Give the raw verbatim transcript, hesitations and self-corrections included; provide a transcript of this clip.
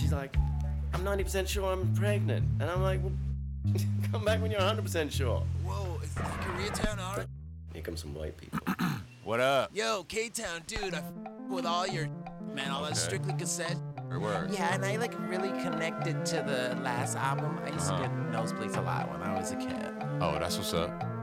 she's like, I'm ninety percent sure I'm pregnant. And I'm like, well, come back when you're one hundred percent sure. Whoa, is that Koreatown, alright? Here come some white people. What up? Yo, K-Town, dude, I f- with all your, man, all that Okay. Strictly cassette. Word. Yeah, and I like really connected to the last album. I used Uh-huh. to get nosebleeds a lot when I was a kid. Oh, that's what's up.